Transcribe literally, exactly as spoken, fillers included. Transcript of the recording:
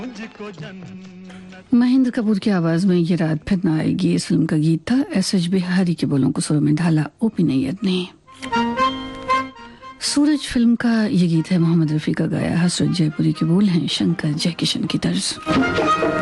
महेंद्र कपूर की आवाज में ये रात फिर ना आएगी, इस फिल्म का गीत था। एस एच बिहारी के बोलों को सुरों में ढाला ओपी नैयर ने। सूरज फिल्म का ये गीत है मोहम्मद रफी का गाया, हसरत जयपुरी के बोल हैं शंकर जयकिशन की तर्ज।